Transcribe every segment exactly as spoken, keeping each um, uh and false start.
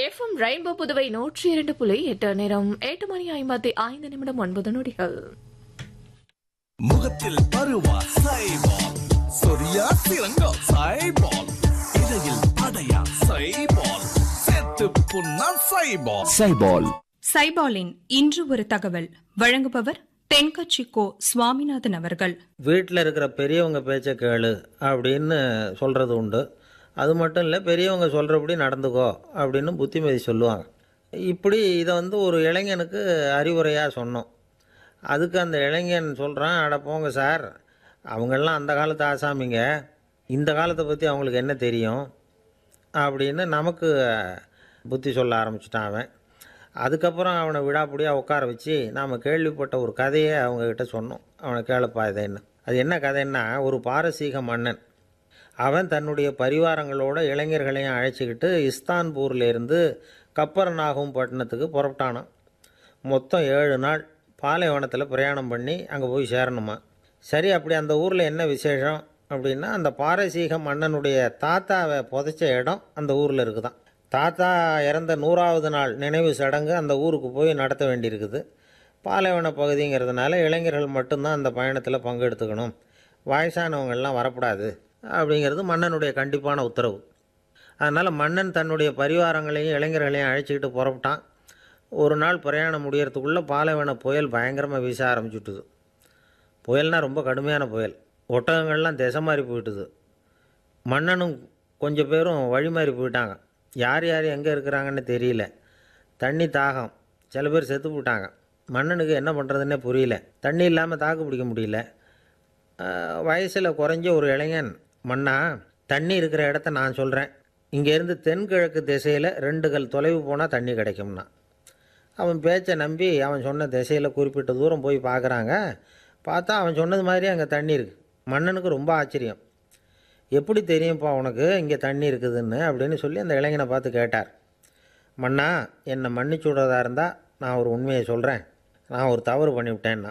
FM rainbow Puduvai நூற்றி இரண்டு புள்ளி எட்டு நேரம் எட்டு மணி ஐம்பத்தி ஐந்து நிமிடம் ஒன்பது நொடிகள். முகத்தில் பருவா சைபால், சொரியா சிறங்கா சைபால், இடையில் அடையா சைபால், செத்து புண்ணா சைபால். சைபால் சைபாலின் இன்று ஒரு தகவல் வழங்குபவர் தென்கட்சி கோ சுவாமிநாதன் அவர்கள். வீட்டில் இருக்கிற பெரியவங்க பேச்சை கேளு அப்படின்னு சொல்கிறது உண்டு. அது மட்டும் இல்லை, பெரியவங்க சொல்கிறபடி நடந்துக்கோ அப்படின்னு புத்திமதி சொல்லுவாங்க. இப்படி இதை வந்து ஒரு இளைஞனுக்கு அறிவுரையாக சொன்னோம். அதுக்கு அந்த இளைஞன் சொல்கிறான், அட போங்க சார், அவங்கெல்லாம் அந்த காலத்து ஆசாமிங்க, இந்த காலத்தை பற்றி அவங்களுக்கு என்ன தெரியும் அப்படின்னு நமக்கு புத்தி சொல்ல ஆரம்பிச்சிட்டான் அவன். அதுக்கப்புறம் அவனை விடாப்படியாக உட்கார வச்சு நாம் கேள்விப்பட்ட ஒரு கதையை அவங்கக்கிட்ட சொன்னோம். அவனை கேளப்பா இது என்ன. அது என்ன கதைன்னா, ஒரு பாரசீக மன்னன் அவன் தன்னுடைய பரிவாரங்களோட இளைஞர்களையும் அழைச்சிக்கிட்டு இஸ்தான்பூர்லேருந்து கப்பர்நாகும் பட்டணத்துக்கு புறப்பட்டானான். மொத்தம் ஏழு நாள் பாலைவனத்தில் பிரயாணம் பண்ணி அங்கே போய் சேரணுமா. சரி, அப்படி அந்த ஊரில் என்ன விசேஷம் அப்படின்னா, அந்த பாரசீக மன்னனுடைய தாத்தாவை புதைச்ச இடம் அந்த ஊரில் இருக்குதான். தாத்தா இறந்த நூறாவது நாள் நினைவு சடங்கு அந்த ஊருக்கு போய் நடத்த வேண்டியிருக்குது. பாலைவன பகுதிங்கிறதுனால இளைஞர்கள் மட்டும்தான் அந்த பயணத்தில் பங்கெடுத்துக்கணும், வயசானவங்கள்லாம் வரக்கூடாது அப்படிங்கிறது மன்னனுடைய கண்டிப்பான உத்தரவு. அதனால் மன்னன் தன்னுடைய பரிவாரங்களையும் இளைஞர்களையும் அழைச்சிக்கிட்டு புறப்பட்டான். ஒரு நாள் பிரயாணம் முடியறதுக்குள்ளே பாலைவன புயல் பயங்கரமாக வீச ஆரம்பிச்சுட்டுது. புயல்னால் ரொம்ப கடுமையான புயல். ஒட்டகங்கள்லாம் திசை மாறி போயிட்டுது. மன்னனும் கொஞ்சம் பேரும் வழி மாறி போயிட்டாங்க. யார் யார் எங்கே இருக்கிறாங்கன்னு தெரியல. தண்ணி தாகம், சில பேர் செத்து போட்டாங்க. மன்னனுக்கு என்ன பண்ணுறதுன்னே புரியல. தண்ணி இல்லாமல் தாக்கு பிடிக்க முடியல. வயசில் குறைஞ்ச ஒரு இளைஞன், மன்னா தண்ணி இருக்கிற இடத்த நான் சொல்கிறேன், இங்கேருந்து தென்கிழக்கு திசையில் ரெண்டு கல் தொலைவு போனால் தண்ணி கிடைக்கும்னா. அவன் பேச்சை நம்பி அவன் சொன்ன திசையில் குறிப்பிட்ட தூரம் போய் பார்க்குறாங்க. பார்த்தா அவன் சொன்னது மாதிரி அங்கே தண்ணி இருக்குது. மன்னனுக்கு ரொம்ப ஆச்சரியம். எப்படி தெரியும்ப்பா உனக்கு இங்கே தண்ணி இருக்குதுன்னு அப்படின்னு சொல்லி அந்த இளைஞனை பார்த்து கேட்டார். மன்னா, என்னை மன்னிச்சு விடுறதா இருந்தால் நான் ஒரு உண்மையை சொல்கிறேன். நான் ஒரு தவறு பண்ணிவிட்டேன்னா.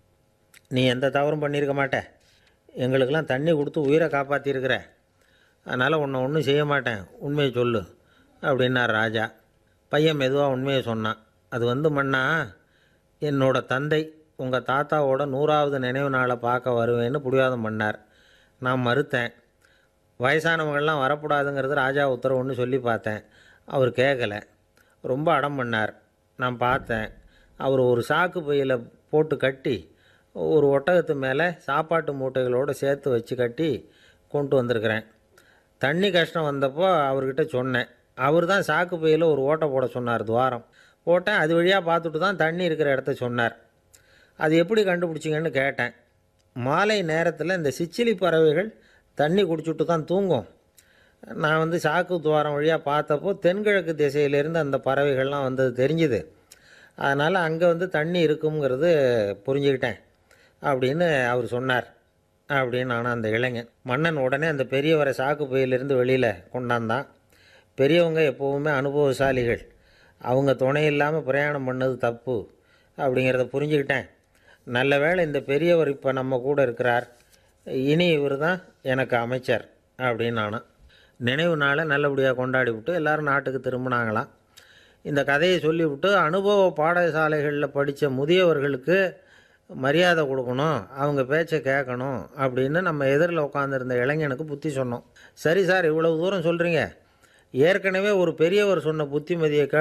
நீ எந்த தவறும் பண்ணியிருக்க மாட்டேன், எங்களுக்கெல்லாம் தண்ணி கொடுத்து உயிரை காப்பாற்றிருக்கிற, அதனால் உன்னை ஒன்றும் செய்ய மாட்டேன், உண்மையை சொல்லு அப்படின்னார் ராஜா. பையன் மெதுவாக உண்மையை சொன்னான். அது வந்து மன்னா, என்னோட தந்தை உங்கள் தாத்தாவோட நூறாவது நினைவு நாளை பார்க்க வருவேன்னு பிடிவாதம் பண்ணார். நான் மறுத்தேன். வயசானவங்கள்லாம் வரக்கூடாதுங்கிறது ராஜா உத்தரவுன்னு சொல்லி பார்த்தேன். அவர் கேட்கலை, ரொம்ப அடம் பண்ணார். நான் பார்த்தேன். அவர் ஒரு சாக்கு பையில் போட்டு கட்டி ஒரு ஒட்டகத்து மேலே சாப்பாட்டு மூட்டைகளோடு சேர்த்து வச்சு கட்டி கொண்டு வந்திருக்கிறேன். தண்ணி கஷ்டம் வந்தப்போ அவர்கிட்ட சொன்னேன். அவர் தான் சாக்கு பையில் ஒரு ஓட்டை போட சொன்னார். துவாரம் போட்டேன். அது வழியாக பார்த்துட்டு தான் தண்ணி இருக்கிற இடத்த சொன்னார். அது எப்படி கண்டுபிடிச்சிங்கன்னு கேட்டேன். மாலை நேரத்தில் இந்த சிச்சிலி பறவைகள் தண்ணி குடிச்சுட்டு தான் தூங்கும். நான் வந்து சாக்கு துவாரம் வழியாக பார்த்தப்போ தென்கிழக்கு திசையிலேருந்து அந்த பறவைகள்லாம் வந்தது தெரிஞ்சுது. அதனால் அங்கே வந்து தண்ணி இருக்குங்கிறது புரிஞ்சுக்கிட்டேன் அப்படின்னு அவர் சொன்னார் அப்படின்னு. ஆனால் அந்த இளைஞன் மன்னன் உடனே அந்த பெரியவரை சாக்கு பையிலிருந்து வெளியில் கொண்டாந்தான். பெரியவங்க எப்போவுமே அனுபவசாலிகள், அவங்க துணை இல்லாமல் பிரயாணம் பண்ணது தப்பு அப்படிங்கிறத புரிஞ்சுக்கிட்டேன். நல்ல வேளை இந்த பெரியவர் இப்போ நம்ம கூட இருக்கிறார், இனி இவர் தான் எனக்கு அமைச்சர் அப்படின்னு நானும். நினைவு நாளை நல்லபடியாக கொண்டாடி விட்டு எல்லோரும் நாட்டுக்கு திரும்பினாங்களாம். இந்த கதையை சொல்லிவிட்டு அனுபவ பாடசாலைகளில் படித்த முதியவர்களுக்கு மரியாதை கொடுக்கணும், அவங்க பேச்சை கேட்கணும் அப்படின்னு நம்ம எதிரில் உட்காந்துருந்த இளைஞனுக்கு புத்தி சொன்னோம். சரி சார், இவ்வளவு தூரம் சொல்கிறீங்க, ஏற்கனவே ஒரு பெரியவர் சொன்ன புத்திமதியை